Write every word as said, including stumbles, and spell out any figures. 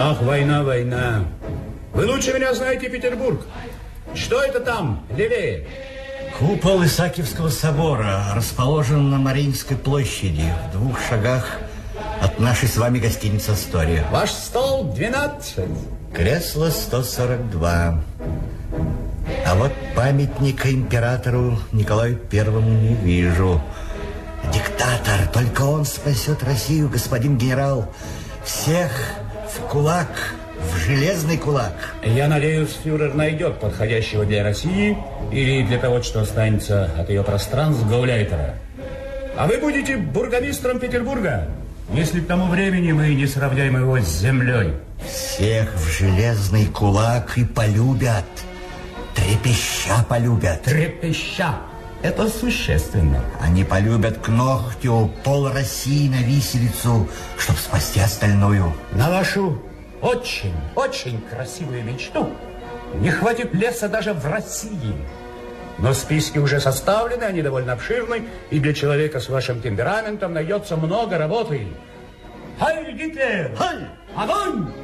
Ах, война, война. Вы лучше меня знаете Петербург. Что это там, левее? Купол Исаакиевского собора расположен на Мариинской площади, в двух шагах от нашей с вами гостиницы «Астория». Ваш стол двенадцать. Кресло сто сорок два. А вот памятника императору Николаю Первому не вижу. Диктатор, только он спасет Россию, господин генерал. Всех в кулак, в железный кулак. Я надеюсь, фюрер найдет подходящего для России или для того, что останется от ее пространств, гауляйтера. А вы будете бургомистром Петербурга, если к тому времени мы не сравняем его с землей. Всех в железный кулак и полюбят. Трепеща полюбят. Трепеща. Это существенно. Они полюбят к ногтю пол России на виселицу, чтобы спасти остальную. На вашу очень, очень красивую мечту не хватит леса даже в России. Но списки уже составлены, они довольно обширны, и для человека с вашим темпераментом найдется много работы. Хайль, Гитлер! Хайль! Огонь!